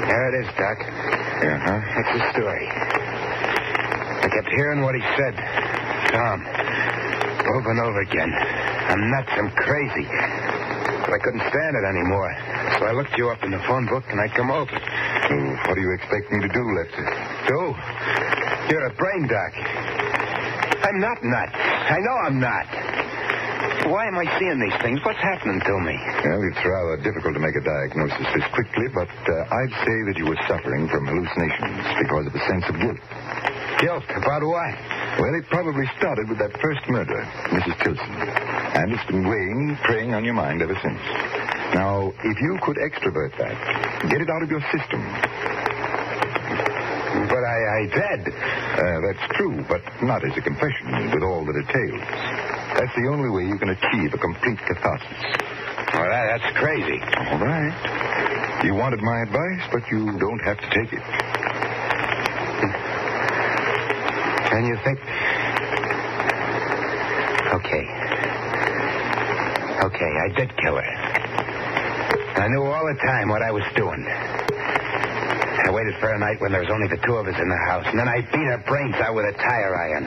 There it is, Doc. Uh-huh. That's the story. I kept hearing what he said. Tom. Over and over again. I'm nuts. I'm crazy. But I couldn't stand it anymore. So I looked you up in the phone book and I come over. So what do you expect me to do, Lefty? Do? You're a brain doc. I'm not nuts. I know I'm not. Why am I seeing these things? What's happening to me? Well, it's rather difficult to make a diagnosis this quickly, but I'd say that you were suffering from hallucinations because of a sense of guilt. Guilt? About what? Well, it probably started with that first murder, Mrs. Tilson. And it's been weighing, preying on your mind ever since. Now, if you could extrovert that, get it out of your system. But I did. That's true, but not as a confession with all that it entails. That's the only way you can achieve a complete catharsis. Well, that's crazy. All right. You wanted my advice, but you don't have to take it. And you think... Okay, I did kill her. I knew all the time what I was doing. I waited for a night when there was only the two of us in the house, and then I beat her brains out with a tire iron.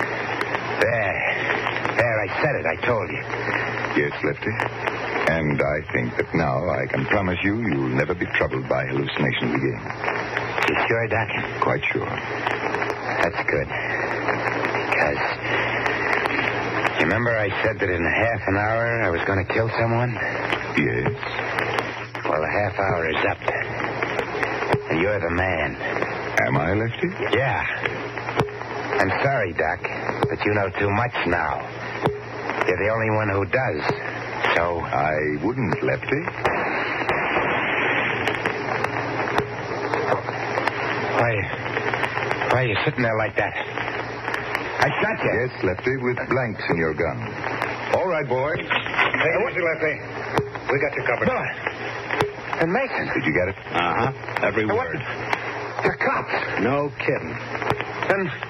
There, I said it, I told you. Yes, Lefty. And I think that now I can promise you you'll never be troubled by hallucinations again. You sure, Doc? Quite sure. That's good. Because... You remember I said that in half an hour I was going to kill someone? Yes. Well, the half hour is up. And you're the man. Am I, Lefty? Yeah. I'm sorry, Doc, but you know too much now. You're the only one who does. So... I wouldn't, Lefty. Why are you sitting there like that? I shot you. Yes, Lefty, with blanks in your gun. All right, boy. Take it easy, Lefty. We got you covered. No. And Mason. Did you get it? Uh-huh. Every What? word. The cops. No kidding. Then